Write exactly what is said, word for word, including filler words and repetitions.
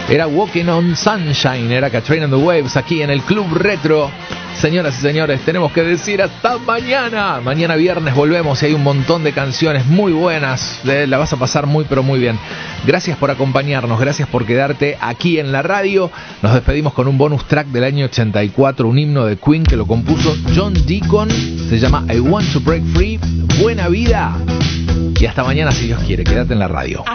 Era Walking on Sunshine, era Katrina and the Waves aquí en el Club Retro. Señoras y señores, tenemos que decir hasta mañana. Mañana viernes volvemos y hay un montón de canciones muy buenas. La vas a pasar muy pero muy bien. Gracias por acompañarnos, gracias por quedarte aquí en la radio. Nos despedimos con un bonus track del año ochenta y cuatro, un himno de Queen que lo compuso John Deacon. Se llama I Want to Break Free. Buena vida y hasta mañana si Dios quiere. Quédate en la radio.